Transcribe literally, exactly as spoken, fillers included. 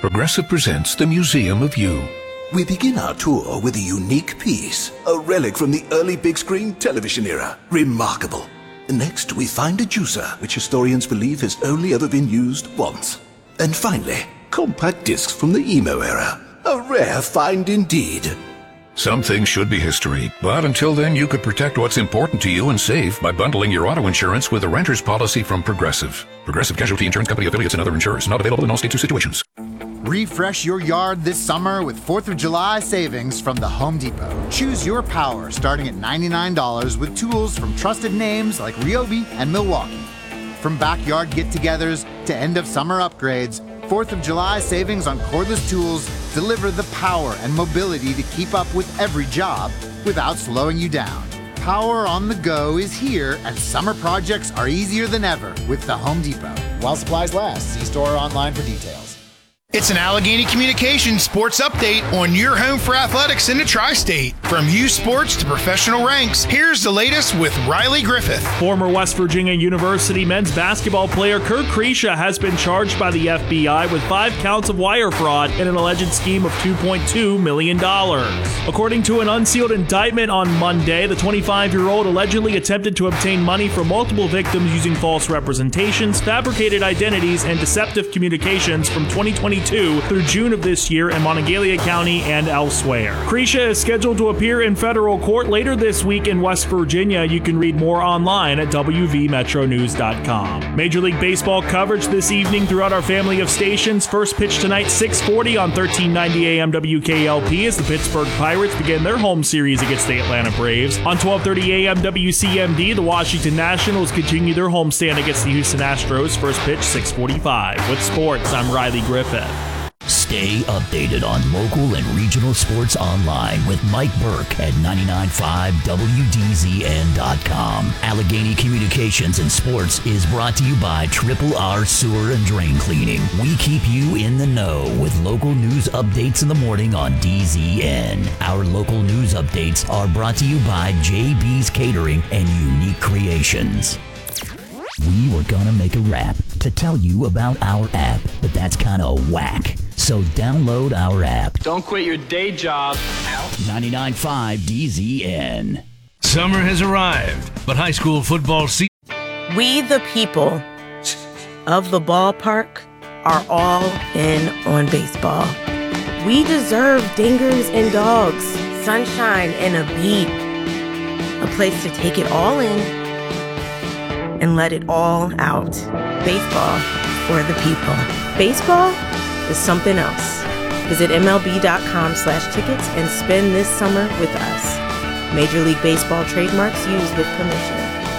Progressive presents the Museum of You. We begin our tour with a unique piece, a relic from the early big screen television era. Remarkable. Next, we find a juicer, which historians believe has only ever been used once. And finally, compact discs from the emo era. A rare find indeed. Some things should be history, but until then you could protect what's important to you and save by bundling your auto insurance with a renter's policy from Progressive. Progressive Casualty Insurance Company affiliates and other insurers. Not available in all states or situations. Refresh your yard this summer with fourth of July savings from the Home Depot. Choose your power starting at ninety-nine dollars with tools from trusted names like Ryobi and Milwaukee. From backyard get-togethers to end-of-summer upgrades, fourth of July savings on cordless tools deliver the power and mobility to keep up with every job without slowing you down. Power on the go is here, and summer projects are easier than ever with the Home Depot. While supplies last, see store or online for details. It's an Allegheny Communications sports update on your home for athletics in the tri-state. From youth sports to professional ranks, here's the latest with Riley Griffith. Former West Virginia University men's basketball player Kerr Kriesha has been charged by the F B I with five counts of wire fraud in an alleged scheme of two point two million dollars. According to an unsealed indictment on Monday, the twenty-five-year-old allegedly attempted to obtain money from multiple victims using false representations, fabricated identities, and deceptive communications from twenty twenty-two through June of this year in Monongalia County and elsewhere. Kriesha is scheduled to appear in federal court later this week in West Virginia. You can read more online at w v metro news dot com. Major League Baseball coverage this evening throughout our family of stations. First pitch tonight, six forty on thirteen ninety A M W K L P as the Pittsburgh Pirates begin their home series against the Atlanta Braves. On twelve thirty A M W C M D, the Washington Nationals continue their homestand against the Houston Astros. First pitch, six forty-five. With sports, I'm Riley Griffith. Stay updated on local and regional sports online with Mike Burke at ninety-nine point five W D Z N dot com. Allegheny Communications and Sports is brought to you by Triple R Sewer and Drain Cleaning. We keep you in the know with local news updates in the morning on D Z N. Our local news updates are brought to you by J B's Catering and Unique Creations. We were gonna make a rap to tell you about our app, but that's kind of whack. So download our app. Don't quit your day job. ninety-nine point five D Z N. Summer has arrived, but high school football season. We the people of the ballpark are all in on baseball. We deserve dingers and dogs, sunshine and a beat. A place to take it all in and let it all out. Baseball for the people. Baseball is something else. Visit M L B dot com slash tickets and spend this summer with us. Major League Baseball trademarks used with permission.